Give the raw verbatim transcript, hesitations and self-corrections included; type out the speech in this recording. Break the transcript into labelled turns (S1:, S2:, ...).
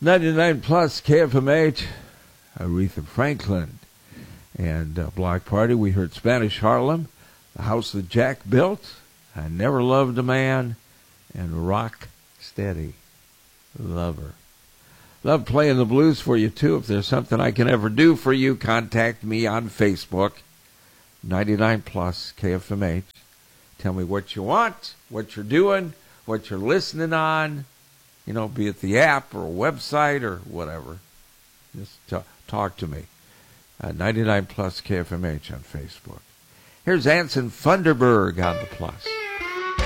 S1: ninety-nine plus K F M H, Aretha Franklin. And uh, Block Party, we heard Spanish Harlem, The House That Jack Built, I Never Loved a Man, and Rock Steady. Lover. Love playing the blues for you, too. If there's something I can ever do for you, contact me on Facebook, ninety-nine plus K F M H. Tell me what you want, what you're doing, what you're listening on, you know, be it the app or a website or whatever. Just t- talk to me. Uh, ninety-nine plus K F M H on Facebook. Here's Anson Funderburg on the plus.